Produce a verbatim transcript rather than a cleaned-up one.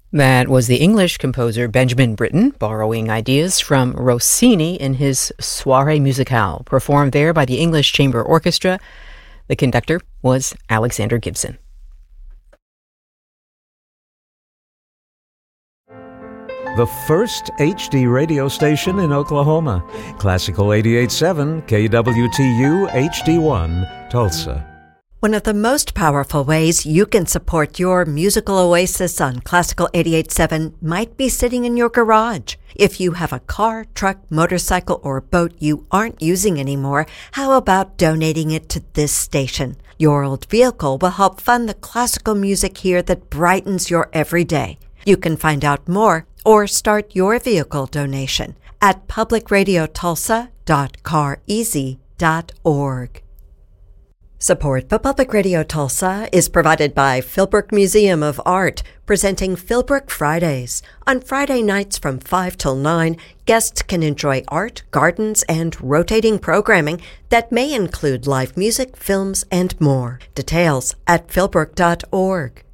That was the English composer Benjamin Britten, borrowing ideas from Rossini in his Soirée Musicale, performed there by the English Chamber Orchestra. The conductor was Alexander Gibson. The first H D radio station in Oklahoma. Classical eighty-eight point seven K W T U H D one, Tulsa. One of the most powerful ways you can support your musical oasis on Classical eighty-eight point seven might be sitting in your garage. If you have a car, truck, motorcycle, or boat you aren't using anymore, how about donating it to this station? Your old vehicle will help fund the classical music here that brightens your everyday. You can find out more or start your vehicle donation at public radio tulsa dot car easy dot org. Support for Public Radio Tulsa is provided by Philbrook Museum of Art, presenting Philbrook Fridays. On Friday nights from five till nine, guests can enjoy art, gardens, and rotating programming that may include live music, films, and more. Details at philbrook dot org.